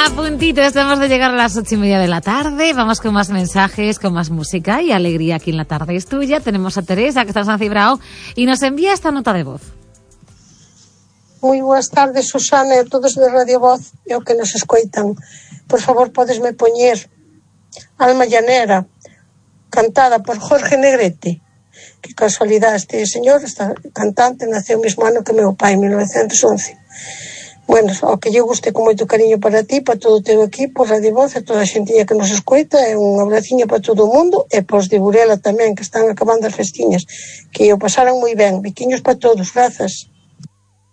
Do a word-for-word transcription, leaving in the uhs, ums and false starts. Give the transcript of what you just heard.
a puntito, estamos de llegar a las ocho y media de la tarde. Vamos con más mensajes, con más música y alegría aquí en La Tarde es Tuya. Tenemos a Teresa, que está en San Cibrao, y nos envía esta nota de voz. Moi boas tardes, Susana, e a todos de Radio Voz e o que nos escoitan. Por favor, podesme poñer Alma Llanera, cantada por Jorge Negrete. Que casualidade, este señor, esta cantante, naceu o mesmo ano que meu pai, en mil novecientos once. Bueno, ao que lle guste con moito cariño para ti, para todo o teu equipo, Radio Voz, e toda a xentilla que nos escoita, e un abraciño para todo o mundo, e para os de Burela tamén, que están acabando as festiñas, que o pasaran moi ben. Biquiños para todos, grazas.